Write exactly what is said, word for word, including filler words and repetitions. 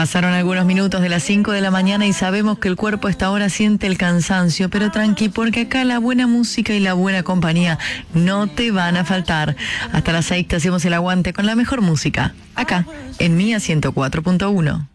Pasaron algunos minutos de las cinco de la mañana y sabemos que el cuerpo a esta hora siente el cansancio, pero tranqui, porque acá la buena música y la buena compañía no te van a faltar. Hasta las seis te hacemos el aguante con la mejor música, acá, en Mía ciento cuatro punto uno.